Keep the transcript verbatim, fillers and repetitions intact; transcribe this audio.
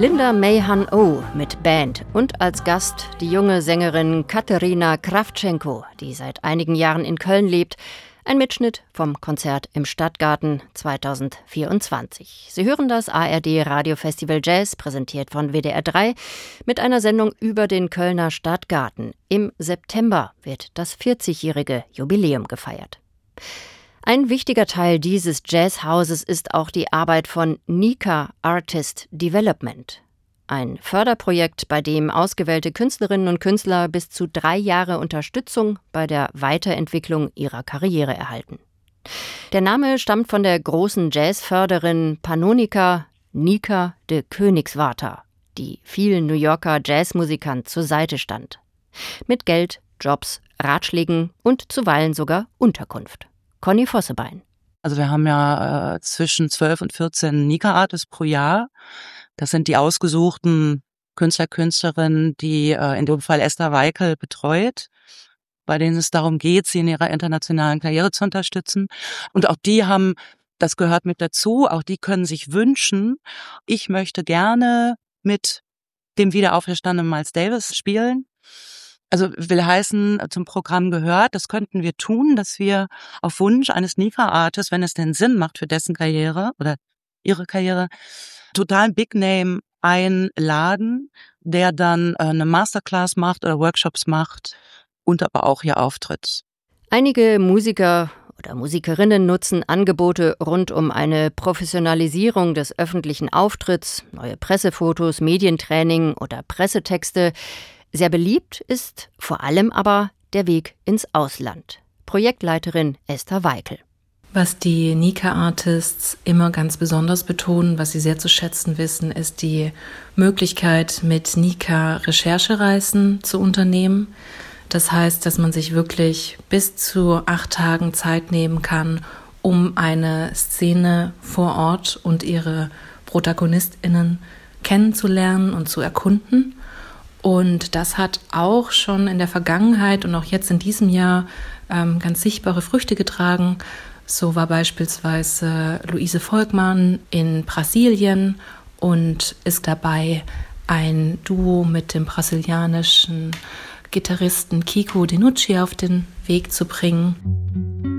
Linda May-Han-Oh mit Band und als Gast die junge Sängerin Katerina Krawtschenko, die seit einigen Jahren in Köln lebt. Ein Mitschnitt vom Konzert im Stadtgarten zweitausendvierundzwanzig. Sie hören das A R D Radiofestival Jazz, präsentiert von W D R drei, mit einer Sendung über den Kölner Stadtgarten. Im September wird das vierzigjährige Jubiläum gefeiert. Ein wichtiger Teil dieses Jazzhauses ist auch die Arbeit von Nika Artist Development. Ein Förderprojekt, bei dem ausgewählte Künstlerinnen und Künstler bis zu drei Jahre Unterstützung bei der Weiterentwicklung ihrer Karriere erhalten. Der Name stammt von der großen Jazzförderin Pannonica Nika de Koenigswarter, die vielen New Yorker Jazzmusikern zur Seite stand. Mit Geld, Jobs, Ratschlägen und zuweilen sogar Unterkunft. Conny Vossebein. Also wir haben ja äh, zwischen zwölf und vierzehn Nika-Artists pro Jahr. Das sind die ausgesuchten Künstler, Künstlerinnen, die äh, in dem Fall Esther Weikel betreut, bei denen es darum geht, sie in ihrer internationalen Karriere zu unterstützen. Und auch die haben, das gehört mit dazu, auch die können sich wünschen, ich möchte gerne mit dem wiederauferstandenen Miles Davis spielen. Also will heißen, zum Programm gehört, das könnten wir tun, dass wir auf Wunsch eines Nika-Artists, wenn es denn Sinn macht für dessen Karriere oder ihre Karriere, totalen Big Name einladen, der dann eine Masterclass macht oder Workshops macht und aber auch hier auftritt. Einige Musiker oder Musikerinnen nutzen Angebote rund um eine Professionalisierung des öffentlichen Auftritts, neue Pressefotos, Medientraining oder Pressetexte. Sehr beliebt ist vor allem aber der Weg ins Ausland. Projektleiterin Esther Weikel. Was die Nika-Artists immer ganz besonders betonen, was sie sehr zu schätzen wissen, ist die Möglichkeit, mit Nika Recherchereisen zu unternehmen. Das heißt, dass man sich wirklich bis zu acht Tagen Zeit nehmen kann, um eine Szene vor Ort und ihre ProtagonistInnen kennenzulernen und zu erkunden. Und das hat auch schon in der Vergangenheit und auch jetzt in diesem Jahr ähm, ganz sichtbare Früchte getragen. So war beispielsweise Luise Volkmann in Brasilien und ist dabei, ein Duo mit dem brasilianischen Gitarristen Kiko Dinucci auf den Weg zu bringen.